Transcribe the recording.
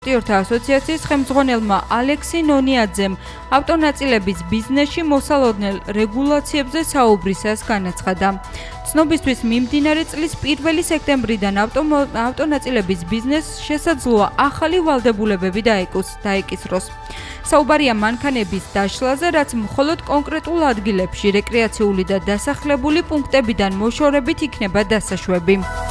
ტრანსპორტიორთა ასოციაციის ხელმძღვანელმა ალექსი ნონიაძემ ავტონაწილების ბიზნესში მოსალოდნელ რეგულაციებზე საუბრისას განაცხადა. ცნობისთვის მიმდინარე წლის 1 სექტემბრიდან ავტონაწილების ბიზნესს შესაძლოა ახალი ვალდებულებები დაეკისროს. საუბარია მანქანების დაშლაზე, რაც მხოლოდ კონკრეტულ ადგილებში რეკრეაციული და დასახლებული პუნქტებიდან მოშორებით იქნება დასაშვები.